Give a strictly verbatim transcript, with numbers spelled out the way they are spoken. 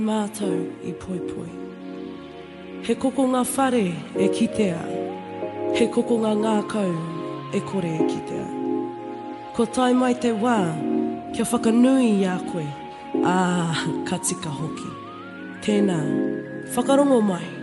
Mātou I poi poi. He koko ngā whare e kitea. He koko ngā ngākau e kore e kitea. Ko tai mai te wā, kia whakanui I a koe. Ā, ka tika hoki. Tēnā, whakarongo mai.